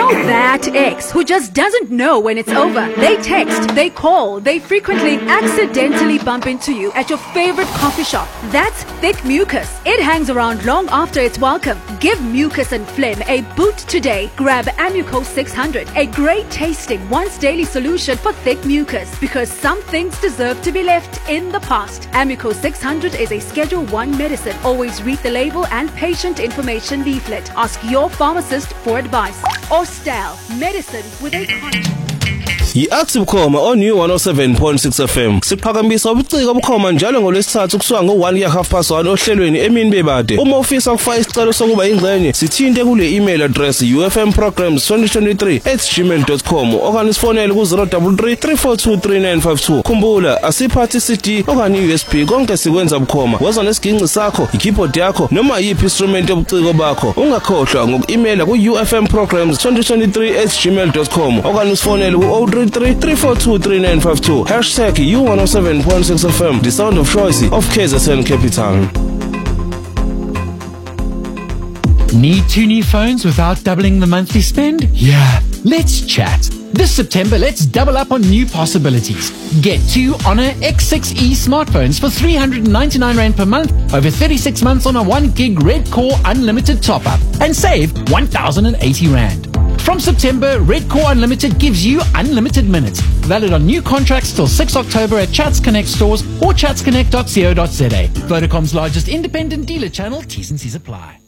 know that ex who just doesn't know when it's over? They text, they call, they frequently accidentally bump into you at your favorite coffee shop. That's thick mucus. It hangs around long after it's welcome. Give mucus and phlegm a boot today. Grab Amuco 600, a great tasting once daily solution for thick mucus, because some things deserve to be left in the past. Amuco 600 is a Schedule 1 medicine. Always read the label and patient information leaflet. Ask your pharmacist for advice. Orstal, medicine with a conscience. Yi-Active Khoma on New 107.6 FM. Siqhakambisa ubuciko obukhoma njalo ngolwesithathu kusuka ngo-1 1:30 ohlelweni emini bebade. Uma ufisa ukufaka isicelo sokuba ingxenye, sithinte kule email address ufmprograms2023@gmail.com okanye sifonele ku-033 342 3952. Khumbula, asiphathi CD okanye USB, konke sikwenza bukhoma. Woza nesiginci sakho, i-keyboard yakho noma yiphi instrument yobuciko bakho. Ungakhohlwa ngoku-emaila ku-ufmprograms2023@gmail.com okanye usifonele ku-033 342 3952. #U107.6 FM, the sound of choice of KZN Capital. Need 2 new phones without doubling the monthly spend? Yeah, let's chat. This September, let's double up on new possibilities. Get 2 Honor X6e smartphones for R399 per month over 36 months on a 1 gig Red Core unlimited top-up and save R1,080. From September, Red Core Unlimited gives you unlimited minutes, valid on new contracts till 6 October at Chats Connect stores or chatsconnect.co.za. Vodacom's largest independent dealer channel, T's and C's apply.